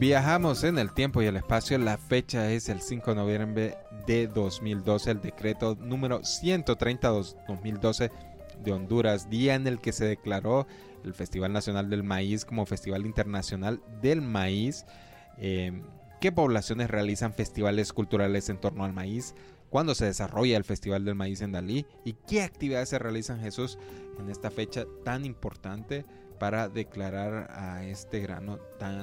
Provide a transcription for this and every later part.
Viajamos en el tiempo y el espacio. La fecha es el 5 de noviembre de 2012, el decreto número 130/2012 de Honduras, día en el que se declaró el Festival Nacional del Maíz como Festival Internacional del Maíz. ¿Qué poblaciones realizan festivales culturales en torno al maíz? ¿Cuándo se desarrolla el Festival del Maíz en Dalí? ¿Y qué actividades se realizan, Jesús, en esta fecha tan importante para declarar a este grano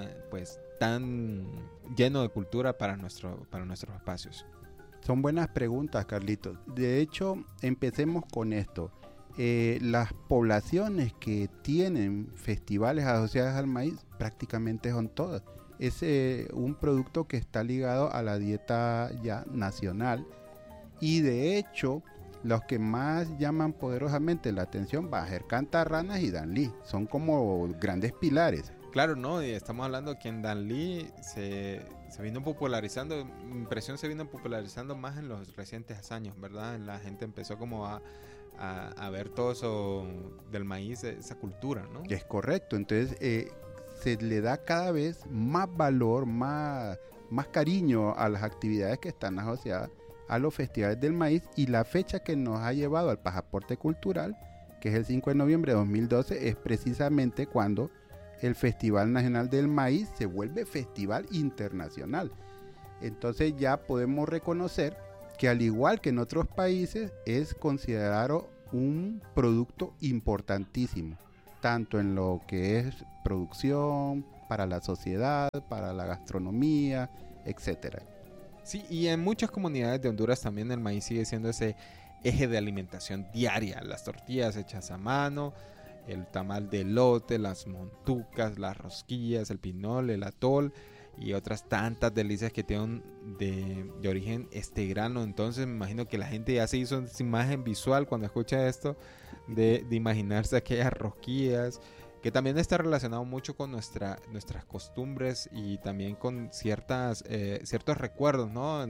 tan lleno de cultura para nuestros espacios? Son buenas preguntas, Carlitos. De hecho, empecemos con esto. Las poblaciones que tienen festivales asociados al maíz prácticamente son todas. Es un producto que está ligado a la dieta ya nacional, y de hecho los que más llaman poderosamente la atención va a ser Cantarranas y Danlí. Son como grandes pilares. Claro, no, y estamos hablando que en Danlí se vino popularizando, mi impresión se vino popularizando más en los recientes años, ¿verdad? La gente empezó como a ver todo eso del maíz, esa cultura, ¿no? Es correcto, entonces se le da cada vez más valor, más cariño a las actividades que están asociadas a los festivales del maíz, y la fecha que nos ha llevado al pasaporte cultural, que es el 5 de noviembre de 2012, es precisamente cuando el Festival Nacional del Maíz se vuelve Festival Internacional. Entonces ya podemos reconocer que, al igual que en otros países, es considerado un producto importantísimo, tanto en lo que es producción, para la sociedad, para la gastronomía, etcétera. Sí, y en muchas comunidades de Honduras también el maíz sigue siendo ese eje de alimentación diaria. Las tortillas hechas a mano, el tamal de elote, las montucas, las rosquillas, el pinol, el atol y otras tantas delicias que tienen de origen este grano. Entonces me imagino que la gente ya se hizo esa imagen visual cuando escucha esto de imaginarse aquellas rosquillas, que también está relacionado mucho con nuestras costumbres y también con ciertos recuerdos, ¿no?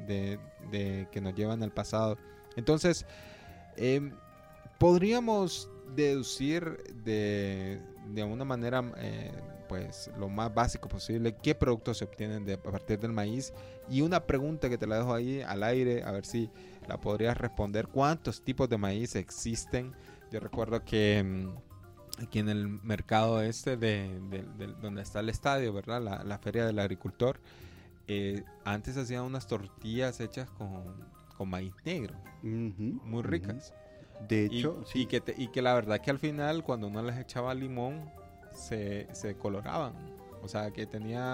de que nos llevan al pasado. Entonces, podríamos deducir de una manera, pues lo más básico posible, qué productos se obtienen a partir del maíz. Y una pregunta que te la dejo ahí al aire, a ver si la podrías responder: ¿cuántos tipos de maíz existen? Yo recuerdo que aquí en el mercado donde está el estadio, ¿verdad? La feria del agricultor, antes hacían unas tortillas hechas con maíz negro, muy ricas. De hecho, sí. Y que la verdad que al final, cuando uno les echaba limón, se coloraban. O sea, que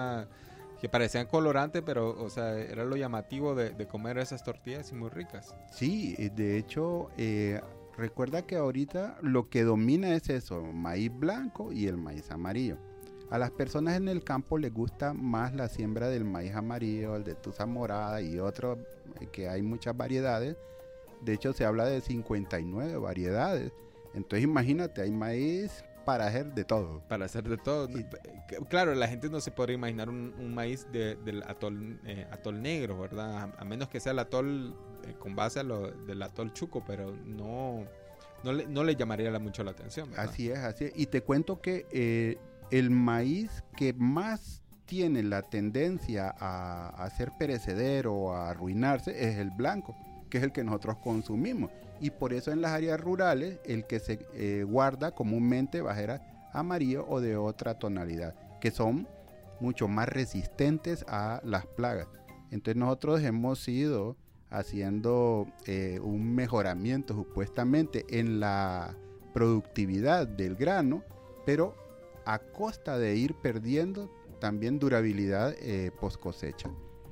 parecían colorantes, pero, o sea, era lo llamativo de comer esas tortillas, y muy ricas. Sí, de hecho, recuerda que ahorita lo que domina es eso, maíz blanco y el maíz amarillo. A las personas en el campo les gusta más la siembra del maíz amarillo, el de tusa morada y otros, que hay muchas variedades. De hecho, se habla de 59 variedades. Entonces, imagínate, hay maíz para hacer de todo. Para hacer de todo. Claro, la gente no se podría imaginar un maíz del atol negro, ¿verdad? A menos que sea el atol con base a lo del atol Chuco, pero no le llamaría mucho la atención, ¿verdad? Así es. Y te cuento que el maíz que más tiene la tendencia a ser perecedero o a arruinarse es el blanco, que es el que nosotros consumimos, y por eso en las áreas rurales el que se guarda comúnmente va a ser amarillo o de otra tonalidad, que son mucho más resistentes a las plagas. Entonces nosotros hemos ido haciendo un mejoramiento supuestamente en la productividad del grano, pero a costa de ir perdiendo también durabilidad post cosecha.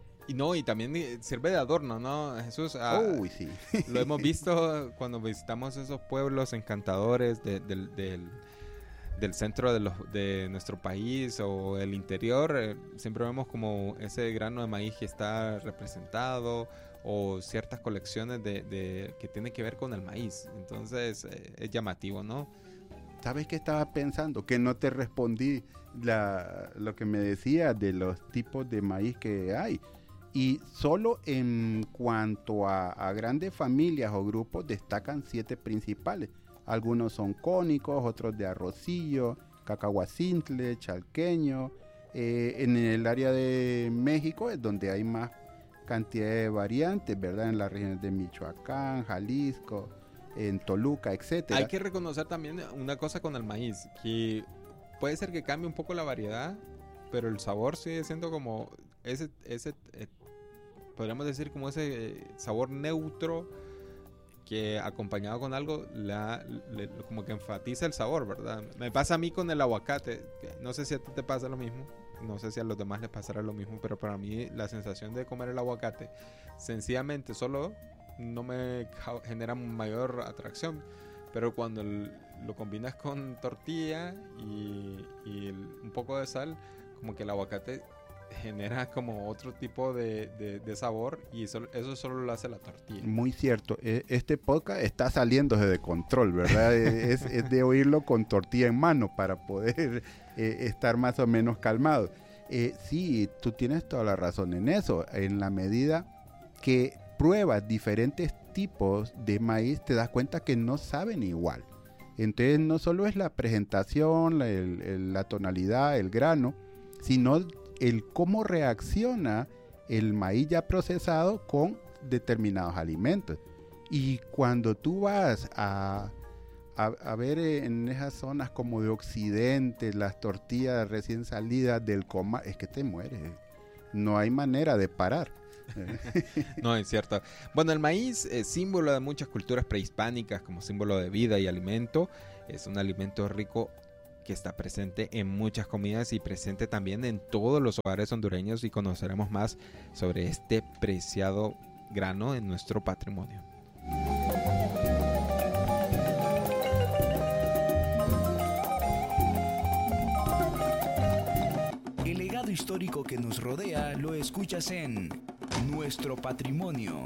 Y también sirve de adorno, ¿no, Jesús? Sí. Lo hemos visto cuando visitamos esos pueblos encantadores del centro de nuestro país o el interior. Siempre vemos como ese grano de maíz que está representado, o ciertas colecciones que tienen que ver con el maíz. Entonces es llamativo, ¿no? ¿Sabes qué estaba pensando? Que no te respondí lo que me decías de los tipos de maíz que hay. Y solo en cuanto a grandes familias o grupos destacan 7 principales. Algunos son cónicos, otros de arrocillo, cacahuacintle, chalqueño, En el área de México es donde hay más cantidad de variantes, ¿verdad? En las regiones de Michoacán, Jalisco, en Toluca, etcétera. Hay que reconocer también una cosa con el maíz, que puede ser que cambie un poco la variedad, pero el sabor sigue siendo como podríamos decir como ese sabor neutro que acompañado con algo como que enfatiza el sabor, ¿verdad? Me pasa a mí con el aguacate, no sé si a ti te pasa lo mismo, no sé si a los demás les pasará lo mismo, pero para mí la sensación de comer el aguacate sencillamente solo no me genera mayor atracción, pero cuando lo combinas con tortilla y un poco de sal, como que el aguacate genera como otro tipo de sabor y eso solo lo hace la tortilla. Muy cierto. Este podcast está saliendo de control, ¿verdad? es de oírlo con tortilla en mano para poder estar más o menos calmado. Sí, tú tienes toda la razón en eso. En la medida que pruebas diferentes tipos de maíz, te das cuenta que no saben igual. Entonces no solo es la presentación, la tonalidad, el grano, sino el cómo reacciona el maíz ya procesado con determinados alimentos. Y cuando tú vas a ver en esas zonas como de Occidente, las tortillas recién salidas del comal, es que te mueres. No hay manera de parar. No, es cierto. Bueno, el maíz es símbolo de muchas culturas prehispánicas como símbolo de vida y alimento. Es un alimento rico que está presente en muchas comidas y presente también en todos los hogares hondureños, y conoceremos más sobre este preciado grano en nuestro patrimonio. El legado histórico que nos rodea lo escuchas en Nuestro Patrimonio.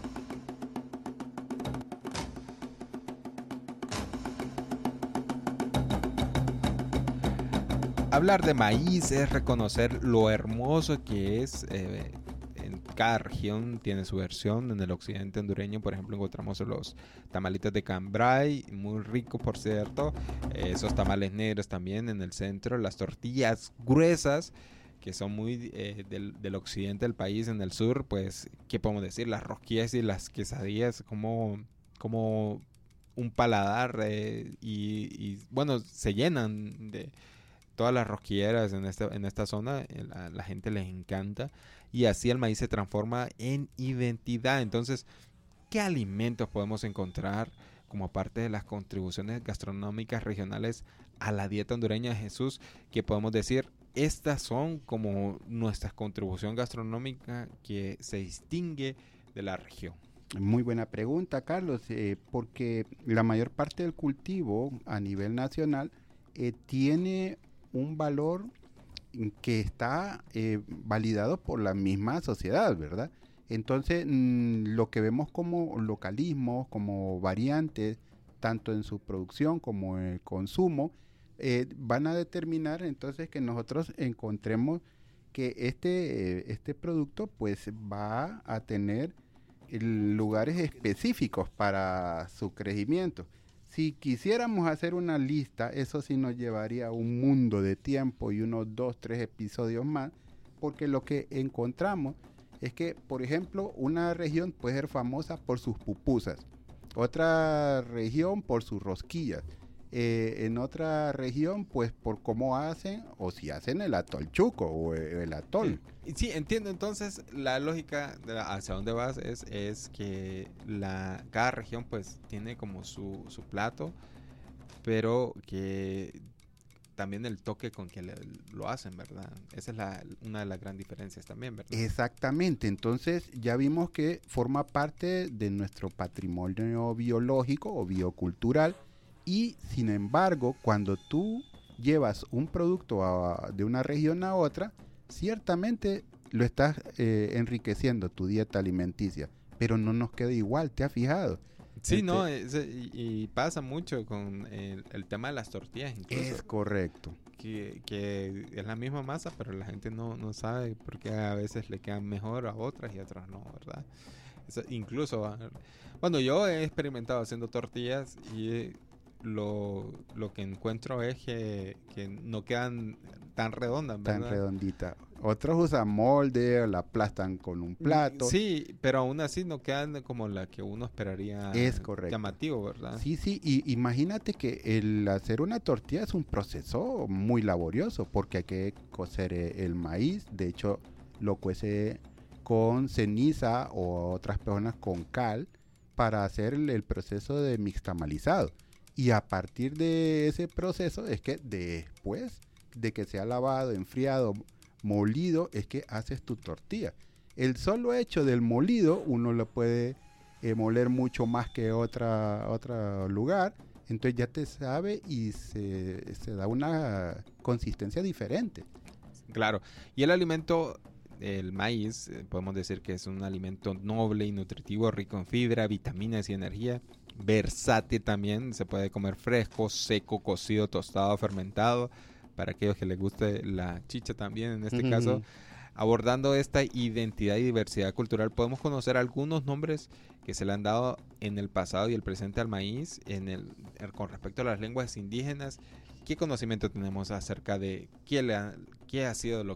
Hablar de maíz es reconocer lo hermoso que es. En cada región tiene su versión. En el occidente hondureño, por ejemplo, encontramos los tamalitos de cambray, muy ricos por cierto. Esos tamales negros también en el centro. Las tortillas gruesas, que son muy del occidente del país. En el sur, pues, ¿qué podemos decir? Las rosquillas y las quesadillas como un paladar y bueno, se llenan de todas las rosquilleras en esta zona. La gente les encanta y así el maíz se transforma en identidad. Entonces, ¿qué alimentos podemos encontrar como parte de las contribuciones gastronómicas regionales a la dieta hondureña de Jesús? Que podemos decir, estas son como nuestra contribución gastronómica que se distingue de la región. Muy buena pregunta, Carlos, porque la mayor parte del cultivo a nivel nacional tiene un valor que está validado por la misma sociedad, ¿verdad? Entonces, lo que vemos como localismos, como variantes, tanto en su producción como en el consumo, van a determinar entonces que nosotros encontremos que este producto pues va a tener lugares específicos para su crecimiento. Si quisiéramos hacer una lista, eso sí nos llevaría un mundo de tiempo y unos 2, 3 episodios más, porque lo que encontramos es que, por ejemplo, una región puede ser famosa por sus pupusas, otra región por sus rosquillas, en otra región pues por cómo hacen o si hacen el atol chuco o el atol. Sí, entiendo. Entonces la lógica hacia dónde vas es que cada región pues tiene como su plato, pero que también el toque con que lo hacen, ¿verdad? Esa es una de las grandes diferencias también, ¿verdad? Exactamente. Entonces ya vimos que forma parte de nuestro patrimonio biológico o biocultural. Y sin embargo, cuando tú llevas un producto de una región a otra, ciertamente lo estás enriqueciendo tu dieta alimenticia, pero no nos queda igual, ¿te has fijado? Sí, no, y pasa mucho con el tema de las tortillas incluso. Es correcto. Que es la misma masa, pero la gente no sabe por qué a veces le quedan mejor a otras y a otras no, ¿verdad? Incluso, bueno, yo he experimentado haciendo tortillas y lo que encuentro es que no quedan tan redondas, ¿verdad? Tan redondita. Otros usan molde o la aplastan con un plato. Sí, pero aún así no quedan como la que uno esperaría. Es correcto. Llamativo, ¿verdad? Sí, y imagínate que el hacer una tortilla es un proceso muy laborioso porque hay que cocer el maíz. De hecho, lo cuece con ceniza o otras personas con cal para hacer el proceso de mixtamalizado. Y a partir de ese proceso es que después de que se ha lavado, enfriado, molido, es que haces tu tortilla. El solo hecho del molido, uno lo puede moler mucho más que otro lugar, entonces ya te sabe y se da una consistencia diferente. Claro, y el alimento, el maíz, podemos decir que es un alimento noble y nutritivo, rico en fibra, vitaminas y energía, versátil también, se puede comer fresco, seco, cocido, tostado, fermentado, para aquellos que les guste la chicha también en este caso. Abordando esta identidad y diversidad cultural, podemos conocer algunos nombres que se le han dado en el pasado y el presente al maíz con respecto a las lenguas indígenas. ¿Qué conocimiento tenemos acerca de qué ha sido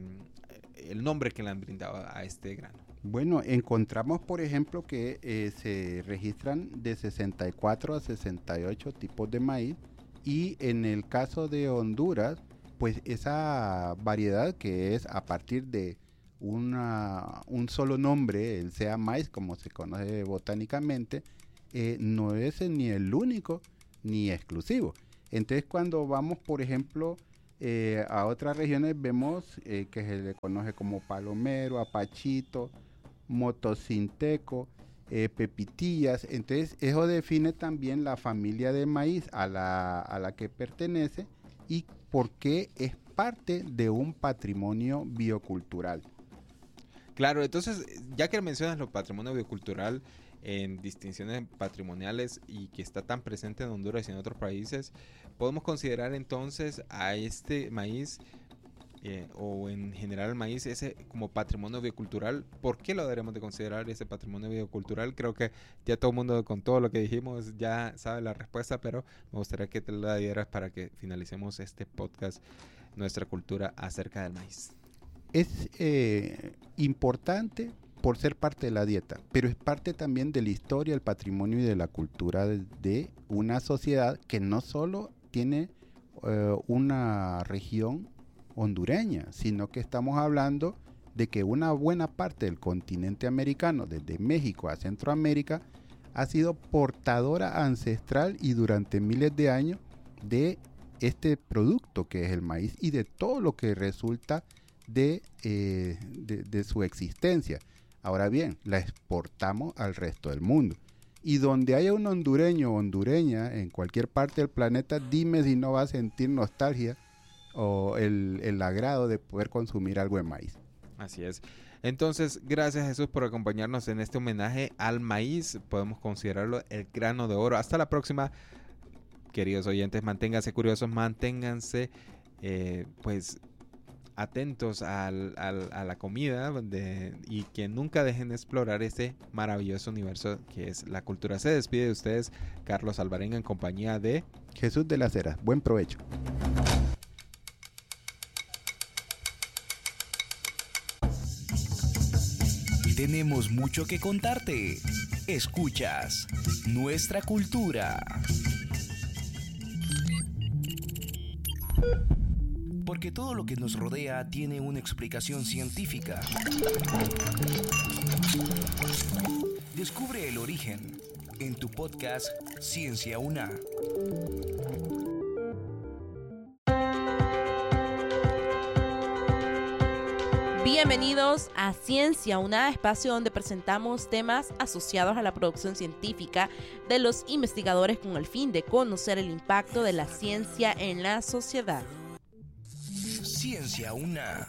el nombre que le han brindado a este grano? Bueno, encontramos, por ejemplo, que se registran de 64 a 68 tipos de maíz, y en el caso de Honduras, pues esa variedad que es a partir de un solo nombre, el sea maíz, como se conoce botánicamente, no es ni el único ni exclusivo. Entonces, cuando vamos, por ejemplo, a otras regiones, vemos que se le conoce como palomero, apachito, motocinteco, pepitillas. Entonces, eso define también la familia de maíz a la que pertenece y por qué es parte de un patrimonio biocultural. Claro, entonces, ya que mencionas lo patrimonio biocultural en distinciones patrimoniales y que está tan presente en Honduras y en otros países, podemos considerar entonces a este maíz o en general el maíz ese como patrimonio biocultural. ¿Por qué lo deberemos de considerar ese patrimonio biocultural? Creo que ya todo el mundo con todo lo que dijimos ya sabe la respuesta, pero me gustaría que te la dieras para que finalicemos este podcast, nuestra cultura acerca del maíz. Es importante por ser parte de la dieta, pero es parte también de la historia, el patrimonio y de la cultura de una sociedad que no solo tiene una región hondureña, sino que estamos hablando de que una buena parte del continente americano, desde México a Centroamérica, ha sido portadora ancestral y durante miles de años de este producto que es el maíz y de todo lo que resulta de su existencia. Ahora bien, la exportamos al resto del mundo. Y donde haya un hondureño o hondureña en cualquier parte del planeta, dime si no va a sentir nostalgia o el agrado de poder consumir algo de maíz. Así es. Entonces, gracias Jesús por acompañarnos en este homenaje al maíz. Podemos considerarlo el grano de oro. Hasta la próxima, queridos oyentes. Manténganse curiosos, manténganse pues atentos a la comida y que nunca dejen de explorar este maravilloso universo que es la cultura. Se despide de ustedes Carlos Alvarenga en compañía de Jesús de las Heras. Buen provecho. Tenemos mucho que contarte. Escuchas Nuestra Cultura. Porque todo lo que nos rodea tiene una explicación científica. Descubre el origen en tu podcast Ciencia UNA. Bienvenidos a Ciencia UNA, espacio donde presentamos temas asociados a la producción científica de los investigadores con el fin de conocer el impacto de la ciencia en la sociedad. Ciencia UNA.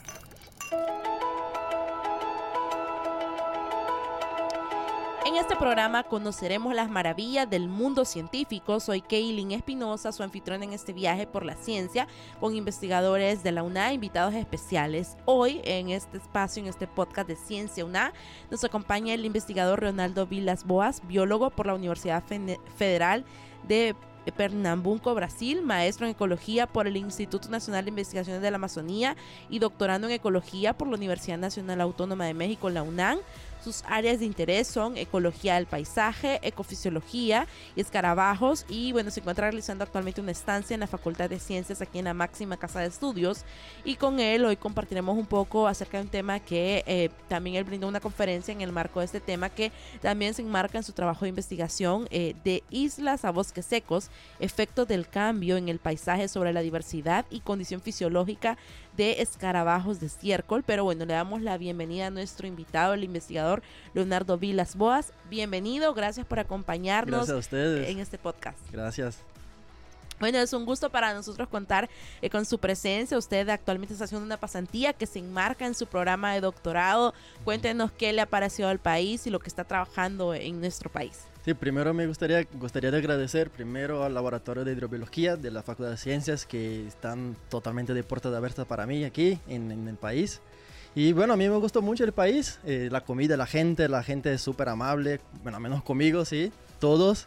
En este programa conoceremos las maravillas del mundo científico. Soy Kaylin Espinosa, su anfitriona en este viaje por la ciencia, con investigadores de la UNA, invitados especiales. Hoy, en este espacio, en este podcast de Ciencia UNA, nos acompaña el investigador Leonardo Vilas Boas, biólogo por la Universidad Federal de Pernambuco, Brasil, maestro en ecología por el Instituto Nacional de Investigaciones de la Amazonía y doctorando en ecología por la Universidad Nacional Autónoma de México, la UNAM. Sus áreas de interés son ecología del paisaje, ecofisiología y escarabajos, y bueno, se encuentra realizando actualmente una estancia en la Facultad de Ciencias aquí en la máxima casa de estudios, y con él hoy compartiremos un poco acerca de un tema que también él brindó una conferencia en el marco de este tema, que también se enmarca en su trabajo de investigación de islas a bosques secos, efectos del cambio en el paisaje sobre la diversidad y condición fisiológica de escarabajos de estiércol. Pero bueno, le damos la bienvenida a nuestro invitado, el investigador Leonardo Vilas Boas. Bienvenido, gracias por acompañarnos. Gracias a ustedes en este podcast. Gracias. Bueno, es un gusto para nosotros contar con su presencia. Usted actualmente está haciendo una pasantía que se enmarca en su programa de doctorado. Cuéntenos qué le ha parecido al país y lo que está trabajando en nuestro país. Sí, primero me gustaría de agradecer primero al Laboratorio de Hidrobiología de la Facultad de Ciencias, que están totalmente de puertas abiertas para mí aquí en el país. Y bueno, a mí me gustó mucho el país, la comida, la gente es súper amable, bueno, menos conmigo, sí, todos.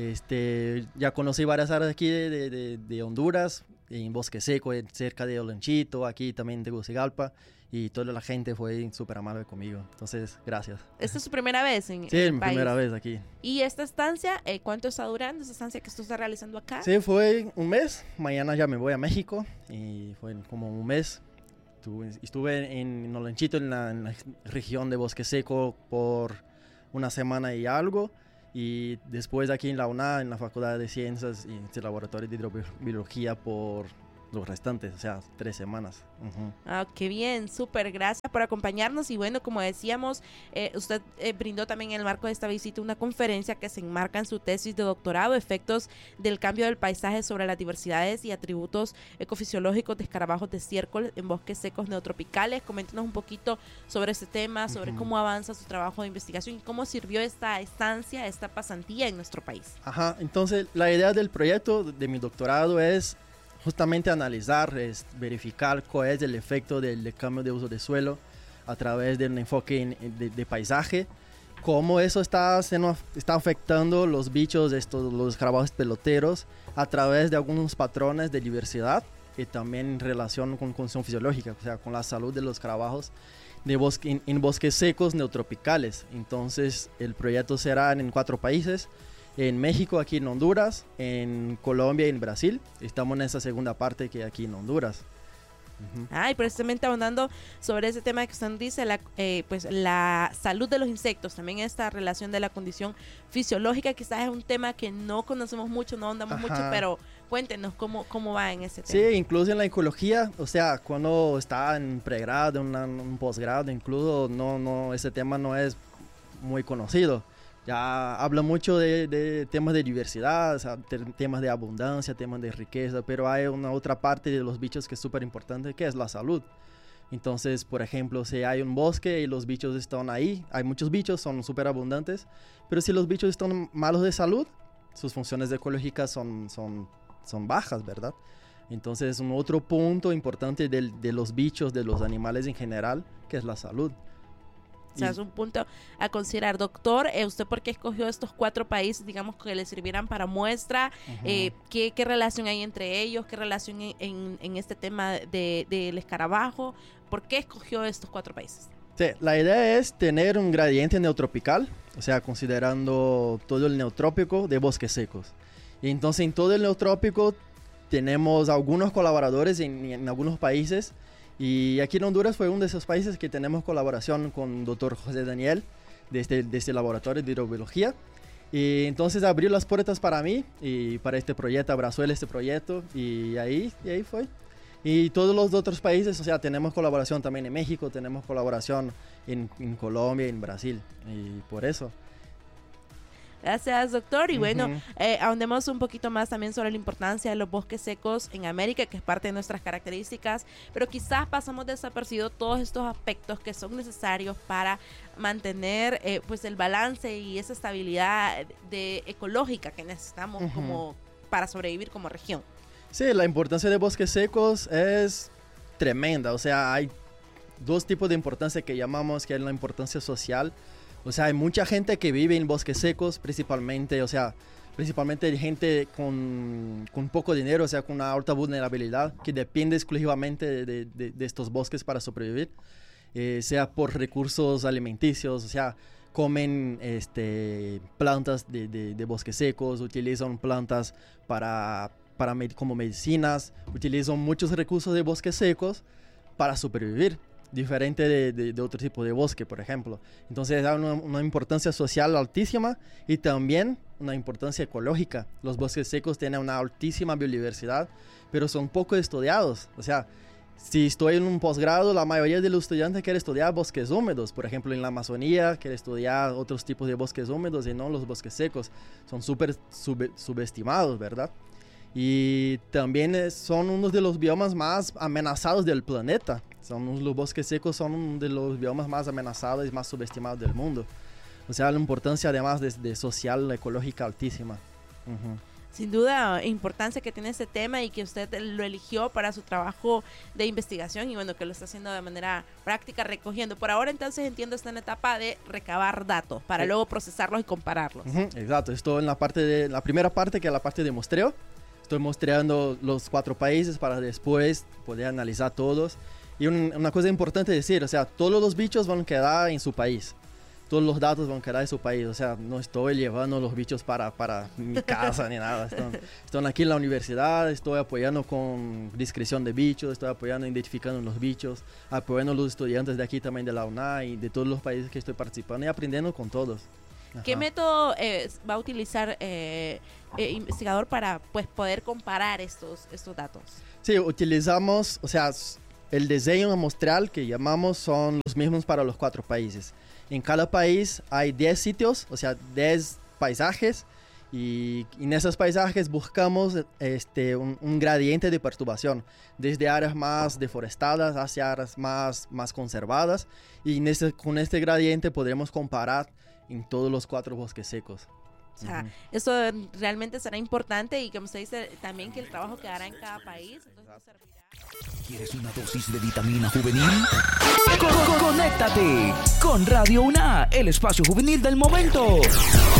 Ya conocí varias áreas aquí de Honduras, en Bosque Seco, cerca de Olanchito, aquí también en Tegucigalpa, y toda la gente fue súper amable conmigo. Entonces, gracias. ¿Esta es su primera vez en sí, el mi país? primera vez aquí. ¿Y esta estancia, cuánto está durando, esta estancia que usted está realizando acá? Sí, fue un mes. Mañana ya me voy a México y fue como un mes. Estuve en Olanchito, en la región de Bosque Seco, por una semana y algo. Y después aquí en la UNA, en la Facultad de Ciencias y en el Laboratorio de Hidrobiología por los restantes, o sea, 3 semanas. Ah, qué bien, súper, gracias por acompañarnos. Y bueno, como decíamos, usted brindó también en el marco de esta visita una conferencia que se enmarca en su tesis de doctorado, efectos del cambio del paisaje sobre las diversidades y atributos ecofisiológicos de escarabajos de estiércol en bosques secos neotropicales. Coméntenos un poquito sobre este tema, sobre cómo avanza su trabajo de investigación y cómo sirvió esta estancia, esta pasantía en nuestro país. Ajá, entonces la idea del proyecto de mi doctorado es justamente analizar, verificar cuál es el efecto del cambio de uso de suelo a través de un enfoque de paisaje, cómo eso está afectando los bichos, los escarabajos peloteros, a través de algunos patrones de diversidad y también en relación con condición fisiológica, o sea, con la salud de los escarabajos en bosques secos neotropicales. Entonces el proyecto será en 4 países. En México, aquí en Honduras, en Colombia y en Brasil. Estamos en esa segunda parte que aquí en Honduras. Y precisamente abundando sobre ese tema que usted dice, pues la salud de los insectos, también esta relación de la condición fisiológica, quizás es un tema que no conocemos mucho, no andamos mucho, pero cuéntenos cómo va en ese tema. Sí, incluso en la ecología, o sea, cuando está en pregrado, en un posgrado, incluso ese tema no es muy conocido. Ya habla mucho de temas de diversidad, o sea, temas de abundancia, temas de riqueza, pero hay una otra parte de los bichos que es súper importante, que es la salud. Entonces, por ejemplo, si hay un bosque y los bichos están ahí, hay muchos bichos, son súper abundantes, pero si los bichos están malos de salud, sus funciones ecológicas son bajas, ¿verdad? Entonces, un otro punto importante de los bichos, de los animales en general, que es la salud. O sea, es un punto a considerar. Doctor, ¿usted por qué escogió estos 4 países, digamos, que le sirvieran para muestra? ¿Qué relación hay entre ellos? ¿Qué relación en este tema del escarabajo? ¿Por qué escogió estos 4 países? Sí, la idea es tener un gradiente neotropical, o sea, considerando todo el neotrópico de bosques secos. Y entonces, en todo el neotrópico tenemos algunos colaboradores en algunos países. Y aquí en Honduras fue uno de esos países que tenemos colaboración con el doctor José Daniel de este laboratorio de hidrobiología. Y entonces abrió las puertas para mí y para este proyecto, abrazó este proyecto y ahí fue. Y todos los otros países, o sea, tenemos colaboración también en México, tenemos colaboración en Colombia y en Brasil. Y por eso. Gracias, doctor. Y bueno, ahondemos un poquito más también sobre la importancia de los bosques secos en América, que es parte de nuestras características, pero quizás pasamos desapercibido todos estos aspectos que son necesarios para mantener pues el balance y esa estabilidad ecológica que necesitamos como para sobrevivir como región. Sí, la importancia de bosques secos es tremenda. O sea, hay 2 tipos de importancia que llamamos, que es la importancia social. O sea, hay mucha gente que vive en bosques secos, principalmente, o sea, principalmente gente con poco dinero, o sea, con una alta vulnerabilidad, que depende exclusivamente de estos bosques para sobrevivir, sea por recursos alimenticios, o sea, comen plantas de bosques secos, utilizan plantas como medicinas, utilizan muchos recursos de bosques secos para sobrevivir, diferente de otro tipo de bosque, por ejemplo. Entonces hay una importancia social altísima y también una importancia ecológica. Los bosques secos tienen una altísima biodiversidad, pero son poco estudiados. O sea, si estoy en un posgrado, la mayoría de los estudiantes quieren estudiar bosques húmedos. Por ejemplo, en la Amazonía quieren estudiar otros tipos de bosques húmedos y no los bosques secos. Son súper subestimados, ¿verdad? Y también son uno de los biomas más amenazados del planeta. Los bosques secos son uno de los biomas más amenazados y más subestimados del mundo. O sea, la importancia además de social, ecológica altísima. Uh-huh. Sin duda, importancia que tiene este tema y que usted lo eligió para su trabajo de investigación y bueno, que lo está haciendo de manera práctica, recogiendo. Por ahora entonces entiendo está en la etapa de recabar datos para luego procesarlos y compararlos. Uh-huh, exacto, estoy en la primera parte, que es la parte de muestreo. Estoy muestreando los 4 países para después poder analizar todos. Y una cosa importante decir, o sea, todos los bichos van a quedar en su país. Todos los datos van a quedar en su país. O sea, no estoy llevando los bichos para mi casa ni nada. Están aquí en la universidad, estoy apoyando con descripción de bichos, estoy apoyando identificando los bichos, apoyando a los estudiantes de aquí también de la UNA y de todos los países que estoy participando y aprendiendo con todos. Ajá. ¿Qué método va a utilizar investigador para pues poder comparar estos datos? Sí, utilizamos, o sea, el diseño muestral que llamamos son los mismos para los 4 países. En cada país hay 10 sitios, o sea, 10 paisajes, y en esos paisajes buscamos un gradiente de perturbación, desde áreas más deforestadas hacia áreas más conservadas, y con este gradiente podremos comparar en todos los 4 bosques secos. O sea, eso realmente será importante y como usted dice también que el trabajo quedará en cada país. Entonces servirá. ¿Quieres una dosis de vitamina juvenil? Conéctate con Radio UNA, el espacio juvenil del momento.